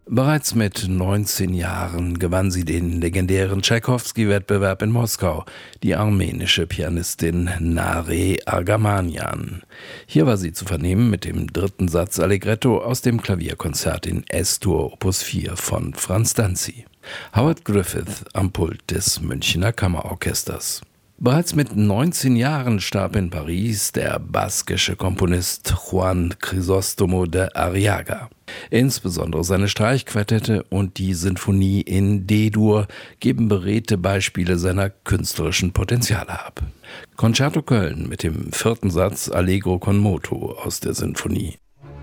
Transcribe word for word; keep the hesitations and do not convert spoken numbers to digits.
Bereits mit neunzehn Jahren gewann sie den legendären Tschaikowski-Wettbewerb in Moskau, die armenische Pianistin Nare Argamanian. Hier war sie zu vernehmen mit dem dritten Satz Allegretto aus dem Klavierkonzert in S-Dur Opus vier von Franz Danzi. Howard Griffith am Pult des Münchner Kammerorchesters. Bereits mit neunzehn Jahren starb in Paris der baskische Komponist Juan Crisóstomo de Arriaga. Insbesondere seine Streichquartette und die Sinfonie in D-Dur geben beredte Beispiele seiner künstlerischen Potenziale ab. Concerto Köln mit dem vierten Satz Allegro con moto aus der Sinfonie.